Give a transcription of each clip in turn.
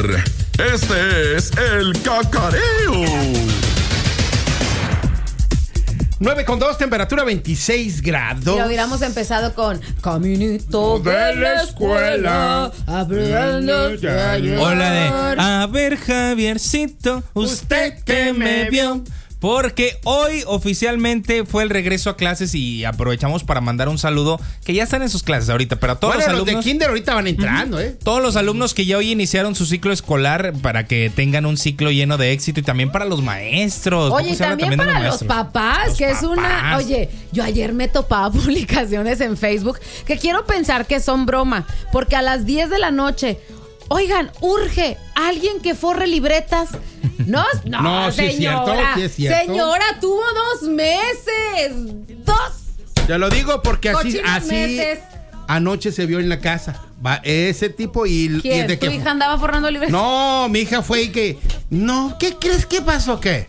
escuchar. Este es el Cacareo. 9:02, temperatura 26 grados. Y hubiéramos empezado con Caminito de la escuela, aprendiendo a llorar. Hola de, a ver, Javiercito, usted que me vio. Porque hoy oficialmente fue el regreso a clases y aprovechamos para mandar un saludo que ya están en sus clases ahorita, pero a todos los alumnos de kinder ahorita van entrando, todos los alumnos que ya hoy iniciaron su ciclo escolar para que tengan un ciclo lleno de éxito y también para los maestros. Oye, y también para los papás, que es una... Oye, yo ayer me topaba publicaciones en Facebook que quiero pensar que son broma, porque a las 10 de la noche... Oigan, urge alguien que forre libretas. No, sí señora. Es cierto. Señora, tuvo 2 meses. 2. Te lo digo porque así meses. Anoche se vio en la casa. Va ese tipo y... ¿Quién? Y de ¿Tu que, hija andaba forrando libretas? No, mi hija fue y que... No, ¿qué crees que pasó? ¿Qué?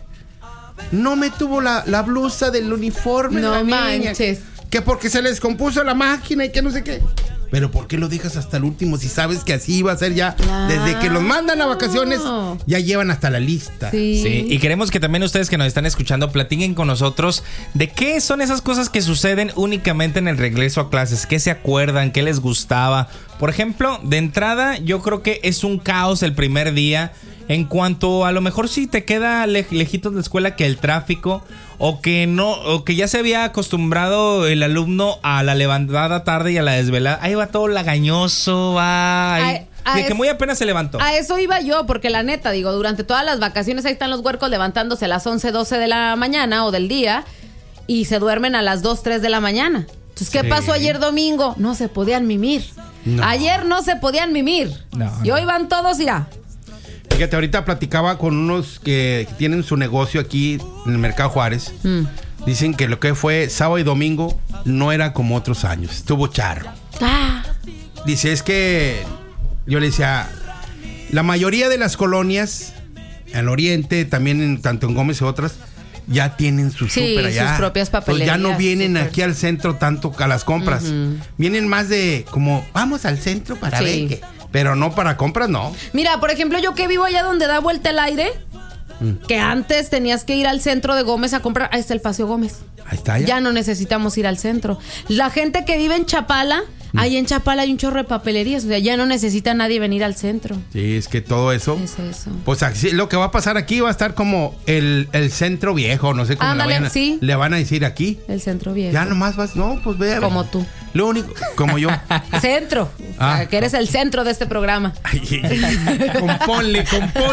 No me tuvo la blusa del uniforme. No de la manches. niña. Que porque se le descompuso la máquina y que no sé qué. Pero ¿por qué lo dejas hasta el último si sabes que así iba a ser ya? Claro. Desde que los mandan a vacaciones, ya llevan hasta la lista. Sí, y queremos que también ustedes que nos están escuchando platiquen con nosotros de qué son esas cosas que suceden únicamente en el regreso a clases. ¿Qué se acuerdan? ¿Qué les gustaba? Por ejemplo, de entrada, yo creo que es un caos el primer día. En cuanto a lo mejor si te queda lejitos de la escuela que el tráfico o que no, o que ya se había acostumbrado el alumno a la levantada tarde y a la desvelada. Ahí va todo lagañoso, de que muy apenas se levantó. A eso iba yo, porque la neta, digo, durante todas las vacaciones ahí están los huercos levantándose a las 11, 12 de la mañana o del día y se duermen a las 2, 3 de la mañana. Entonces, ¿qué pasó ayer domingo? No se podían mimir. Ayer no se podían mimir. Y hoy van todos, irá. Fíjate, ahorita platicaba con unos que tienen su negocio aquí en el Mercado Juárez. Dicen que lo que fue sábado y domingo no era como otros años. Estuvo charro. Dice, es que yo le decía, la mayoría de las colonias al oriente, también tanto en Gómez y otras, ya tienen su súper allá. Sus propias papelerías. Pues ya no vienen aquí al centro tanto a las compras. Vienen más de como, vamos al centro para ver qué. Pero no para compras, no. Mira, por ejemplo, yo que vivo allá donde da vuelta el aire, que antes tenías que ir al centro de Gómez a comprar. Ahí está el Paseo Gómez. Ahí está ya no necesitamos ir al centro. La gente que vive en Chapala, ahí en Chapala hay un chorro de papelerías. O sea, ya no necesita nadie venir al centro. Sí, es que todo eso. Es eso. Pues así, lo que va a pasar aquí va a estar como el centro viejo. No sé cómo le van a decir aquí. El centro viejo. Ya nomás vas, no, pues ve. Como tú. Lo único, como yo. Centro. Que eres el centro de este programa. Componle.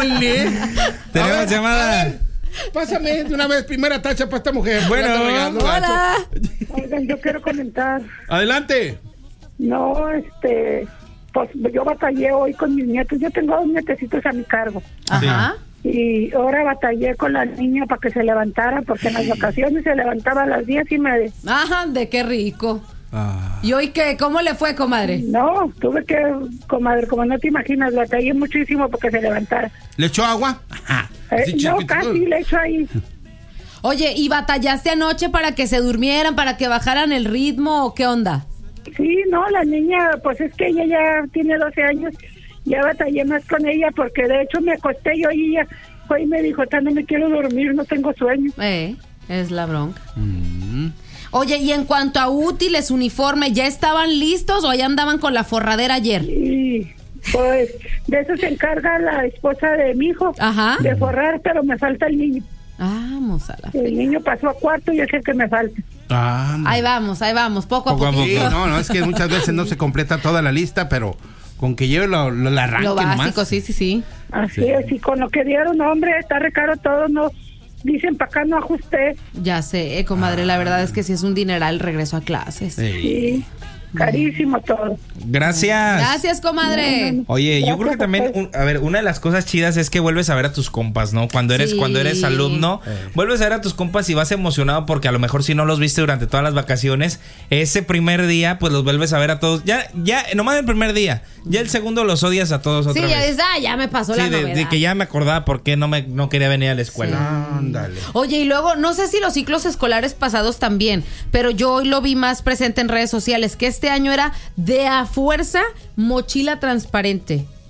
Tenemos llamada. Pásame de una vez, primera tacha para esta mujer. Bueno, hola. Oigan, yo quiero comentar. Adelante. No, pues yo batallé hoy con mis nietos. Yo tengo 2 nietecitos a mi cargo. Ajá. Y ahora batallé con la niña para que se levantara, porque en las vacaciones se levantaba a las 10:30. Ajá, de qué rico. ¿Y hoy qué? ¿Cómo le fue, comadre? No, tuve que, comadre, como no te imaginas, batallé muchísimo porque se levantara. ¿Le echó agua? No, casi le echo ahí. Oye, ¿y batallaste anoche para que se durmieran, para que bajaran el ritmo o qué onda? Sí, no, la niña, pues es que ella ya tiene 12 años, ya batallé más con ella porque de hecho me acosté yo y ella fue y me dijo, no me quiero dormir, no tengo sueño. Es la bronca. Oye, y en cuanto a útiles, uniforme, ¿ya estaban listos o ya andaban con la forradera ayer? Sí, pues de eso se encarga la esposa de mi hijo. Ajá. De forrar, pero me falta el niño. Vamos a la El niño pasó a cuarto y es el que me falta. Ahí vamos, poco a poco. Sí, no, es que muchas veces no se completa toda la lista, pero con que lleve lo arranque lo básico, nomás. sí. Así es, y con lo que dieron, hombre, está re caro todo, no. Dicen, para acá no ajusté. Ya sé, comadre, la verdad es que sí es un dineral el regreso a clases. Sí, carísimo todo. Gracias, comadre. Oye, yo creo que también, una de las cosas chidas es que vuelves a ver a tus compas, ¿no? Cuando eres alumno, vuelves a ver a tus compas y vas emocionado porque a lo mejor si no los viste durante todas las vacaciones, ese primer día, pues los vuelves a ver a todos. Ya, nomás el primer día. Ya el segundo los odias a todos otra vez. Sí, ya dices, ya me pasó la novedad. De que ya me acordaba por qué no quería venir a la escuela. Ándale. Oye, y luego, no sé si los ciclos escolares pasados también, pero yo hoy lo vi más presente en redes sociales, que este año era de a fuerza mochila transparente.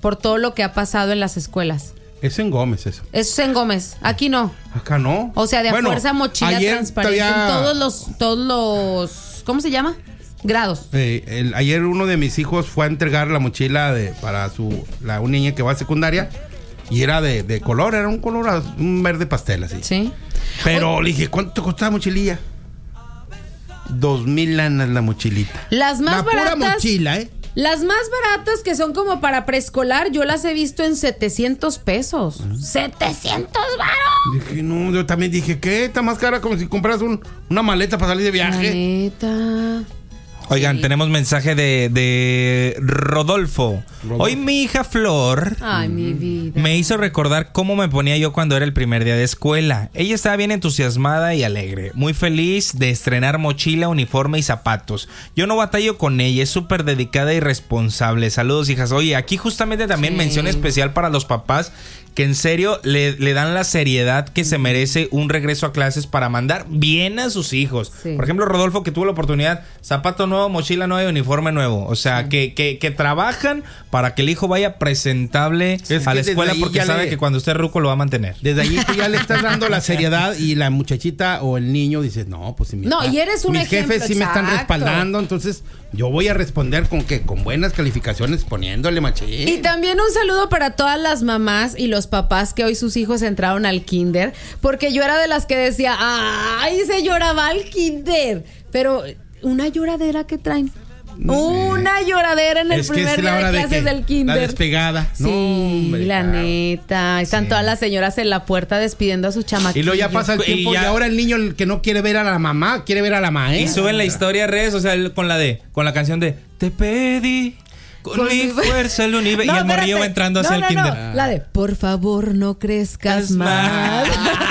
por todo lo que ha pasado en las escuelas. Es en Gómez eso. Eso es en Gómez. Aquí no. Acá no. O sea, de a fuerza mochila transparente todavía... en todos los ¿cómo se llama? Grados. Ayer uno de mis hijos fue a entregar la mochila para una niña que va a secundaria y era de color, era un verde pastel así. Sí. Pero le dije, ¿cuánto costaba la mochililla? 2,000 lanas la mochilita. Las más baratas. Pura mochila, Las más baratas que son como para preescolar, yo las he visto en 700 pesos. ¡700 varos! Dije, no, yo también dije, ¿qué? Está más cara como si compraras una maleta para salir de viaje. La neta. Oigan, Sí. tenemos mensaje de Rodolfo. Hoy mi hija Flor Ay, mi vida. me hizo recordar cómo me ponía yo cuando era el primer día de escuela. Ella estaba bien entusiasmada y alegre, muy feliz de estrenar mochila, uniforme y zapatos. Yo no batallo con ella, es súper dedicada y responsable. Saludos, hijas. Oye, aquí justamente también mención especial para los papás que en serio le dan la seriedad que se merece un regreso a clases para mandar bien a sus hijos. Sí. Por ejemplo, Rodolfo, que tuvo la oportunidad, zapato nuevo, mochila nueva y uniforme nuevo. O sea, que trabajan para que el hijo vaya presentable a la escuela porque sabe que cuando esté ruco lo va a mantener. Desde allí tú ya le estás dando la seriedad y la muchachita o el niño dice, no, pues si y eres un mis ejemplo, jefes sí me están exacto. respaldando, entonces yo voy a responder con buenas calificaciones poniéndole machín. Y también un saludo para todas las mamás y los papás que hoy sus hijos entraron al kinder, porque yo era de las que decía, ¡ay, se lloraba al kinder! Pero una lloradera que traen. Una lloradera en el primer día de clases del kinder. La despegada. Sí, no, hombre, la claro. neta. Están todas las señoras en la puerta despidiendo a su chamaquillo. Y luego ya pasa el tiempo y ahora el niño el que no quiere ver a la mamá, quiere ver a la maestra. Y suben la historia a redes, o sea, con la canción de Te pedí con mi fuerza el universo. Y el morrillo va entrando hacia el kinder. La de por favor no crezcas más.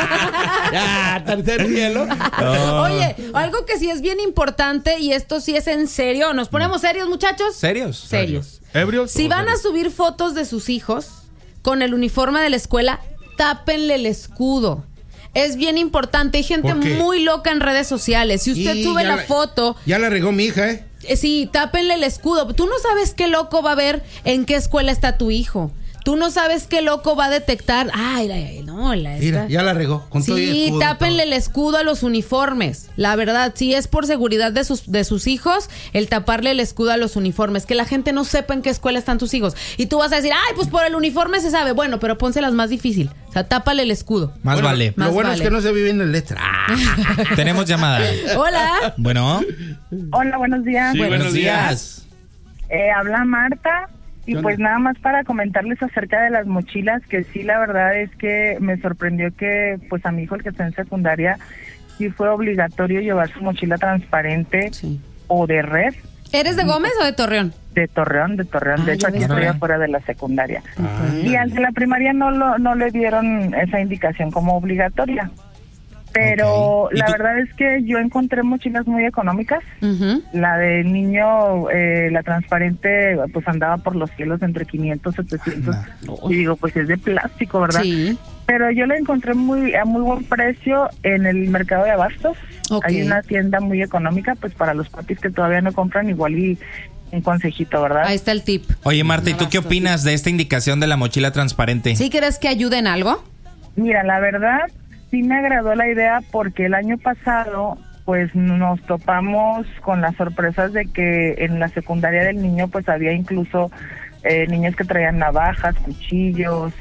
Ya, tercer cielo. No. Oye, algo que sí es bien importante, y esto sí es en serio. ¿Nos ponemos serios, muchachos? ¿Serios? Serios. ¿Ebrios? Si van a subir fotos de sus hijos con el uniforme de la escuela, tápenle el escudo. Es bien importante. Hay gente muy loca en redes sociales. Si usted sube la foto... Ya la regó mi hija, Sí, tápenle el escudo. Tú no sabes qué loco va a ver en qué escuela está tu hijo. Tú no sabes qué loco va a detectar. Mira, ya la regó. Con todo y Sí, escudo, tápenle el escudo a los uniformes. La verdad, sí es por seguridad de sus hijos el taparle el escudo a los uniformes. Que la gente no sepa en qué escuela están tus hijos. Y tú vas a decir, ay, pues por el uniforme se sabe. Bueno, pero pónselas más difícil. O sea, tápale el escudo. Más vale. Lo bueno es que no se vive en la letra. Tenemos llamada. Hola. Bueno. Hola, buenos días. Sí, buenos días. Habla Marta. Y pues nada más para comentarles acerca de las mochilas, que sí, la verdad es que me sorprendió que pues a mi hijo, el que está en secundaria, sí fue obligatorio llevar su mochila transparente o de red. ¿Eres de Gómez o de Torreón? De Torreón. De hecho, aquí estoy afuera de la secundaria. Y al de la primaria no le dieron esa indicación como obligatoria. Pero la verdad es que yo encontré mochilas muy económicas. La del niño, la transparente, pues andaba por los cielos entre 500 y 700. Y digo, pues es de plástico, ¿verdad? Sí. Pero yo la encontré a muy buen precio en el mercado de abastos. Hay una tienda muy económica, pues para los papis que todavía no compran, igual y un consejito, ¿verdad? Ahí está el tip. Oye, Marta, ¿y tú qué opinas de esta indicación de la mochila transparente? ¿Sí crees que ayude en algo? Mira, la verdad, sí me agradó la idea porque el año pasado pues nos topamos con las sorpresas de que en la secundaria del niño pues había incluso niños que traían navajas, cuchillos,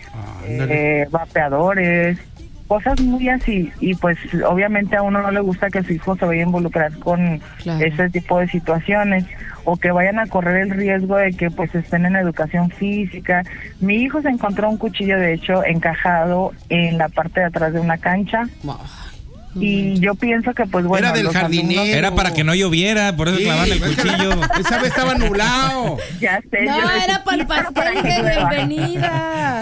vapeadores, cosas muy así, y pues obviamente a uno no le gusta que su hijo se vaya a involucrar con ese tipo de situaciones o que vayan a correr el riesgo de que pues estén en educación física. Mi hijo se encontró un cuchillo de hecho encajado en la parte de atrás de una cancha. Y yo pienso que pues bueno, era del jardinero. Era para que no lloviera, por eso clavaban el cuchillo. Esa vez estaba nublado. Ya sé. No, era para el pastel de bienvenida.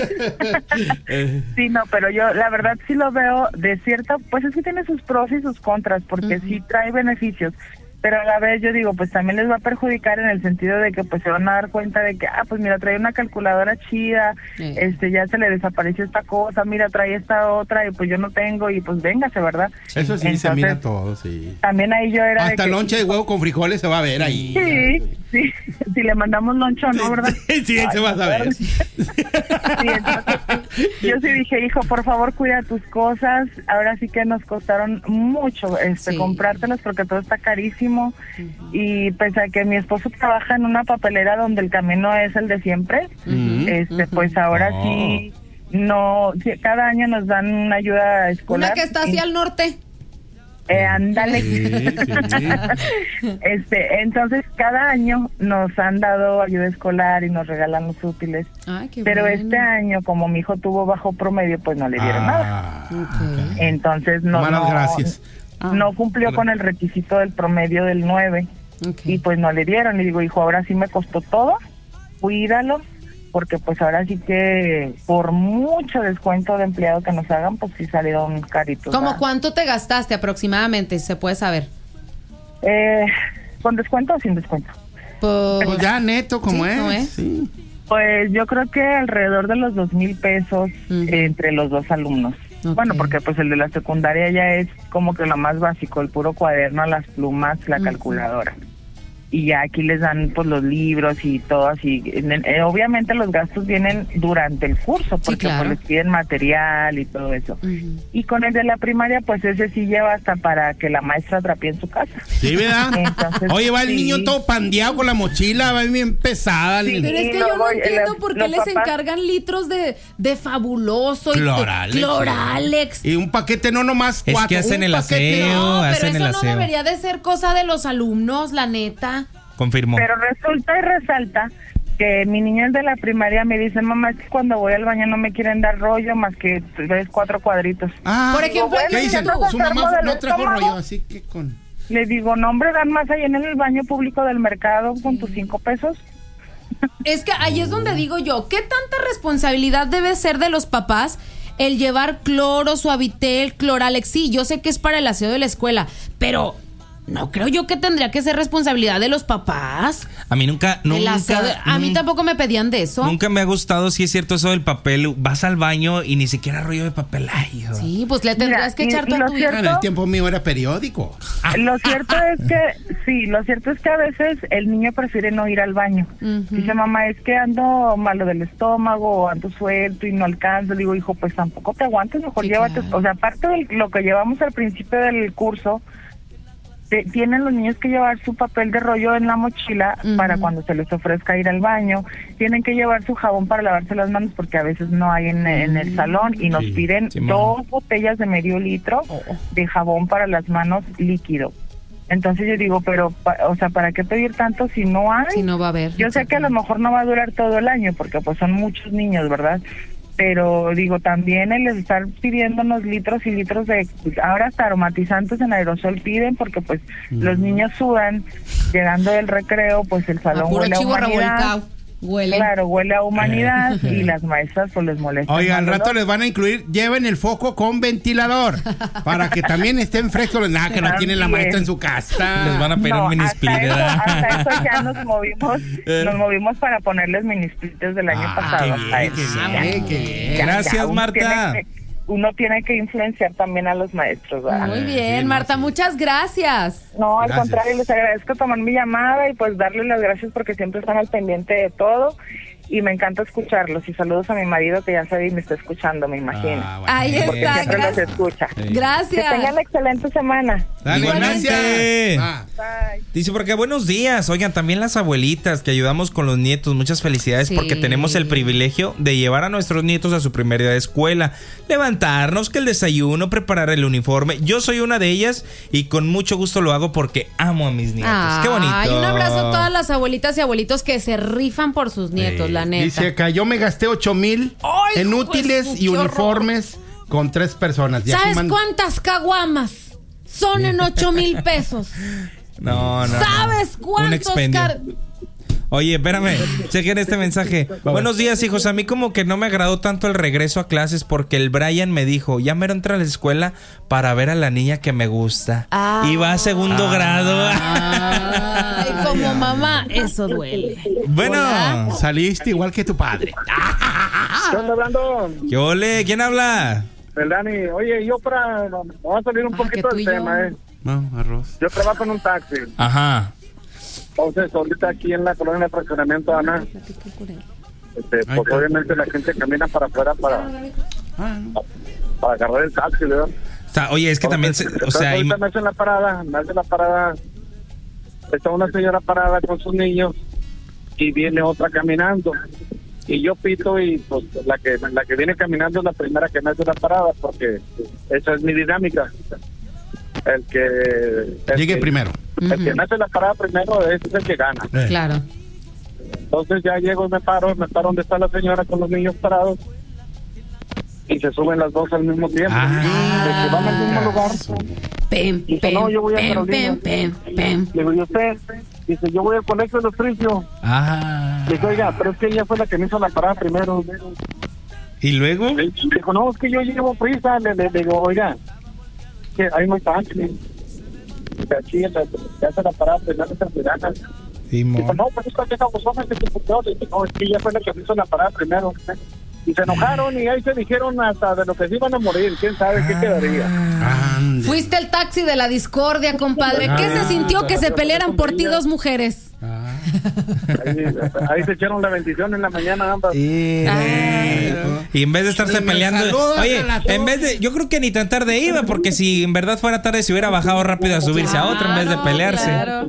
Sí, no, pero yo la verdad sí lo veo de cierta, pues es que tiene sus pros y sus contras, porque sí trae beneficios. pero a la vez yo digo, pues también les va a perjudicar en el sentido de que pues se van a dar cuenta de que, pues mira, trae una calculadora chida, ya se le desapareció esta cosa, mira, trae esta otra, y pues yo no tengo, y pues véngase, ¿verdad? Eso sí. Entonces, se mira todo, sí. También ahí yo era hasta lonche de huevo con frijoles se va a ver ahí. Sí, si le mandamos loncho, ¿no, verdad? Sí, se va a saber. Sí, entonces, yo sí dije, hijo, por favor, cuida tus cosas. Ahora sí que nos costaron mucho comprártelas porque todo está carísimo. Y pese a que mi esposo trabaja en una papelera donde el camino es el de siempre, pues ahora sí, cada año nos dan una ayuda escolar. Una que está hacia el norte. Ándale. Sí. Entonces cada año nos han dado ayuda escolar y nos regalan los útiles. Ay, qué pero bueno. este año, como mi hijo tuvo bajo promedio, pues no le dieron nada. Okay. Entonces gracias. No cumplió con el requisito del promedio del 9. Okay. Y pues no le dieron. Y digo, hijo, ahora sí me costó todo, cuídalo, porque pues ahora sí que por mucho descuento de empleado que nos hagan, pues sí salieron caritos. ¿Cómo cuánto te gastaste aproximadamente, si se puede saber? ¿Con descuento o sin descuento? Pues ya neto, como ¿Sí? es. ¿Cómo es? Sí. Pues yo creo que alrededor de los 2,000 pesos entre los dos alumnos. Okay. Bueno, porque pues el de la secundaria ya es como que lo más básico, el puro cuaderno, las plumas, la calculadora. Y ya aquí les dan pues los libros y todo así. Obviamente los gastos vienen durante el curso, porque pues les piden material y todo eso. Y con el de la primaria, pues ese sí lleva hasta para que la maestra trapee en su casa. Sí, ¿verdad? Entonces, oye, va el niño todo pandeado con la mochila, va bien pesada. Pero es que yo no entiendo por qué les encargan litros de Fabuloso Cloralex. Y un paquete no nomás 4. Es que hacen el aseo, No, pero hacen el eso no aseo. debería de ser cosa de los alumnos, la neta. Confirmo. Pero resulta y resalta que mi niño de la primaria me dice, mamá, es que cuando voy al baño no me quieren dar rollo más que 4 cuadritos. Por ejemplo, ¿qué dicen? Su mamá no trajo rollo, así que con... Le digo, no, hombre, dan más ahí en el baño público del mercado con tus 5 pesos. Es que ahí es donde digo yo, ¿qué tanta responsabilidad debe ser de los papás el llevar cloro, Suavitel, Cloralex? Sí, yo sé que es para el aseo de la escuela, pero no creo yo que tendría que ser responsabilidad de los papás. A mí nunca a mí tampoco me pedían de eso. Nunca me ha gustado, si es cierto eso del papel. Vas al baño y ni siquiera rollo de papel. Ay, hijo. Sí, pues le tendrás que echar todo a tu hija. En el tiempo mío era periódico. Lo cierto es que a veces el niño prefiere no ir al baño. Dice, mamá, es que ando malo del estómago, o ando suelto y no alcanzo. Le digo, hijo, pues tampoco te aguantes, mejor llévate. Claro. O sea, aparte de lo que llevamos al principio del curso, tienen los niños que llevar su papel de rollo en la mochila para cuando se les ofrezca ir al baño. Tienen que llevar su jabón para lavarse las manos porque a veces no hay en el salón y nos piden 2 botellas de medio litro de jabón para las manos líquido. Entonces yo digo, pero, o sea, ¿para qué pedir tanto si no hay? Si no va a haber. Yo sé que a lo mejor no va a durar todo el año porque pues son muchos niños, ¿verdad? Pero digo, también el estar pidiéndonos litros y litros de, ahora hasta aromatizantes en aerosol piden porque pues los niños sudan, llegando del recreo, pues el salón huele a humanidad. Claro, huele a humanidad y las maestras pues les molestan. Oiga, al rato les van a incluir, lleven el foco con ventilador para que también estén frescos. Nada, que no tiene la maestra en su casa. Les van a pedir un mini split. Hasta eso ya nos movimos para ponerles mini splits del año pasado. Qué bien. Gracias, Marta. Uno tiene que influenciar también a los maestros, ¿verdad? Muy bien, Marta, muchas gracias. No, al contrario, les agradezco tomar mi llamada y pues darles las gracias porque siempre están al pendiente de todo y me encanta escucharlos. Y saludos a mi marido que ya sabe y me está escuchando, me imagino. Ahí está, siempre los escucha. Gracias. Que tengan excelente semana. Dale, igualmente. Bye. Dice, porque buenos días. Oigan, también las abuelitas que ayudamos con los nietos. Muchas felicidades porque tenemos el privilegio de llevar a nuestros nietos a su primer día de escuela. Levantarnos, que el desayuno, preparar el uniforme. Yo soy una de ellas y con mucho gusto lo hago porque amo a mis nietos. Qué bonito. Ay, un abrazo a todas las abuelitas y abuelitos que se rifan por sus nietos, la neta. Dice acá, yo me gasté 8,000 en útiles y uniformes con 3 personas. ¿Sabes cuántas caguamas son en 8,000 pesos? No. ¿Sabes cuántos Oye, espérame, chequen este mensaje. Buenos días, hijos. A mí como que no me agradó tanto el regreso a clases porque el Brian me dijo, ya mero entra a la escuela para ver a la niña que me gusta. Y va a segundo grado. Ay, como mamá, eso duele. Bueno. Hola. Saliste igual que tu padre. ¿Qué onda, Brandon? ¿Qué ole? ¿Quién habla? El Dani. Oye, yo vamos a salir un poquito del tema, No, arroz. Yo trabajo en un taxi. Ajá. Entonces, ahorita aquí en la colonia de fraccionamiento, Ana, pues obviamente la gente camina para afuera para agarrar el taxi, ¿verdad? Oye, es que también, ahorita me hacen la parada, está una señora parada con sus niños y viene otra caminando. Y yo pito y pues la que viene caminando es la primera que me hace la parada porque esa es mi dinámica. El que llegue primero. El que me hace la parada primero es el que gana. Claro. Entonces ya llego y me paro donde está la señora con los niños parados y se suben las dos al mismo tiempo. Se van al mismo lugar. No, yo voy a Carolina. Le digo, ¿y usted? Dice, yo voy al colegio de los Frigios. Le digo, oiga, pero es que ella fue la que me hizo la parada primero. ¿Y luego? Le dijo, no, es que yo llevo prisa. Le digo, oiga, que ahí no está. Aquí se hace la parada primero esta tirana. Dijo, no, pues esta vieja bozona que se puteó. No, es que ella fue la que me hizo la parada primero. Y se enojaron y ahí se dijeron hasta de lo que se iban a morir. ¿Quién sabe qué quedaría? Fuiste el taxi de la discordia, compadre. ¿Qué se sintió que se pelearan por ti dos mujeres? Ahí se echaron la bendición en la mañana ambas. Y en vez de estarse peleando, oye, en vez de, yo creo que ni tan tarde iba, porque si en verdad fuera tarde se hubiera bajado rápido a subirse a otra en vez de pelearse. Claro.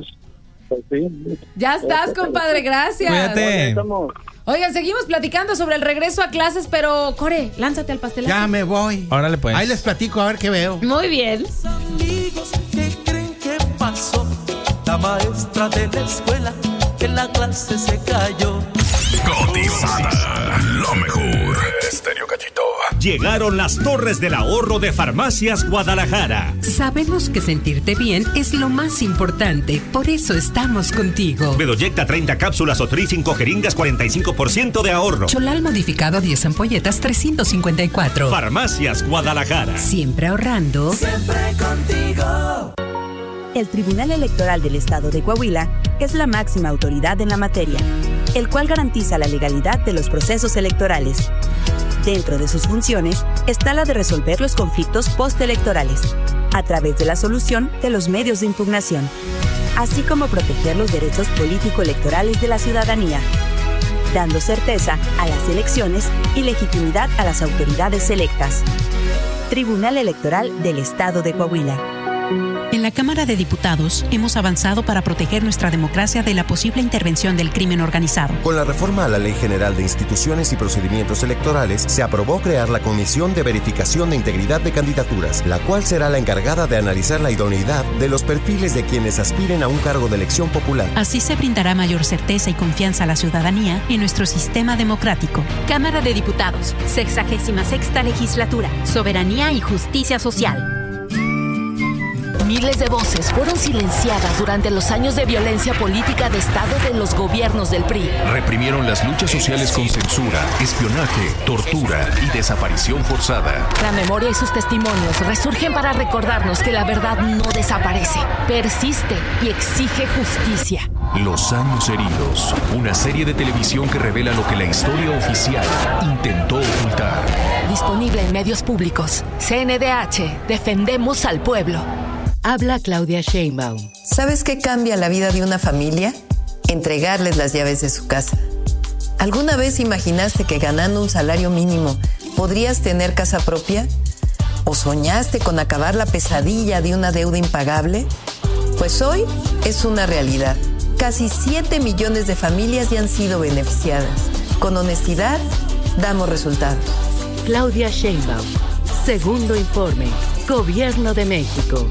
Ya estás, compadre, gracias. Cuídate. Oigan, seguimos platicando sobre el regreso a clases, pero Core, lánzate al pastelazo. Ya me voy. Órale, pues. Ahí les platico a ver qué veo. Muy bien. Amigos que creen que pasó, la maestra de la escuela, que en la clase se cayó. Cotizada, lo mejor. Estéreo Cachito. Llegaron las torres del ahorro de Farmacias Guadalajara. Sabemos que sentirte bien es lo más importante, por eso estamos contigo. Bedoyecta 30 cápsulas o Tri 5 jeringas, 45% de ahorro. Cholal modificado 10 ampolletas, 354. Farmacias Guadalajara. Siempre ahorrando. Siempre contigo. El Tribunal Electoral del Estado de Coahuila es la máxima autoridad en la materia, el cual garantiza la legalidad de los procesos electorales. Dentro de sus funciones está la de resolver los conflictos postelectorales, a través de la solución de los medios de impugnación, así como proteger los derechos político-electorales de la ciudadanía, dando certeza a las elecciones y legitimidad a las autoridades electas. Tribunal Electoral del Estado de Coahuila. En la Cámara de Diputados hemos avanzado para proteger nuestra democracia de la posible intervención del crimen organizado. Con la reforma a la Ley General de Instituciones y Procedimientos Electorales, se aprobó crear la Comisión de Verificación de Integridad de Candidaturas, la cual será la encargada de analizar la idoneidad de los perfiles de quienes aspiren a un cargo de elección popular. Así se brindará mayor certeza y confianza a la ciudadanía en nuestro sistema democrático. Cámara de Diputados, 66ª Legislatura, Soberanía y Justicia Social. Miles de voces fueron silenciadas durante los años de violencia política de Estado de los gobiernos del PRI. Reprimieron las luchas sociales con censura, espionaje, tortura y desaparición forzada. La memoria y sus testimonios resurgen para recordarnos que la verdad no desaparece, persiste y exige justicia. Los años heridos, una serie de televisión que revela lo que la historia oficial intentó ocultar. Disponible en medios públicos. CNDH, defendemos al pueblo. Habla Claudia Sheinbaum. ¿Sabes qué cambia la vida de una familia? Entregarles las llaves de su casa. ¿Alguna vez imaginaste que ganando un salario mínimo podrías tener casa propia? ¿O soñaste con acabar la pesadilla de una deuda impagable? Pues hoy es una realidad. Casi 7 millones de familias ya han sido beneficiadas. Con honestidad, damos resultados. Claudia Sheinbaum. Segundo informe. Gobierno de México.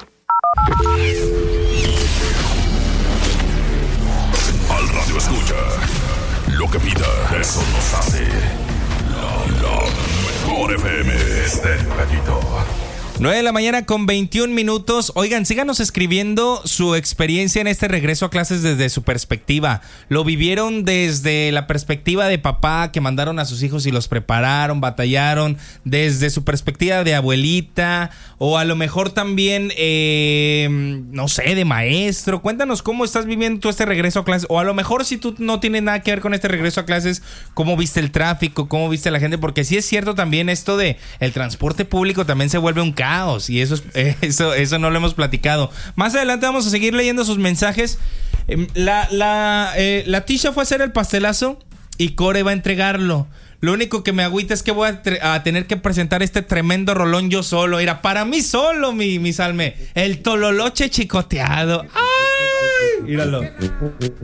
Al radio escucha lo que pida, eso nos hace la mejor FM. Estéreo Cachito. 9 de la mañana con 21 minutos. Oigan, síganos escribiendo su experiencia en este regreso a clases desde su perspectiva. ¿Lo vivieron desde la perspectiva de papá que mandaron a sus hijos y los prepararon, batallaron? ¿Desde su perspectiva de abuelita? O a lo mejor también, no sé, de maestro. Cuéntanos cómo estás viviendo tú este regreso a clases. O a lo mejor si tú no tienes nada que ver con este regreso a clases, ¿cómo viste el tráfico? ¿Cómo viste a la gente? Porque sí es cierto también esto de el transporte público también se vuelve un caos, y eso no lo hemos platicado. Más adelante vamos a seguir leyendo sus mensajes. La Tisha fue a hacer el pastelazo y Core va a entregarlo. Lo único que me agüita es que voy a tener que presentar este tremendo rolón yo solo. Mira, para mí solo, mi Salme. El tololoche chicoteado. ¡Ay! Míralo.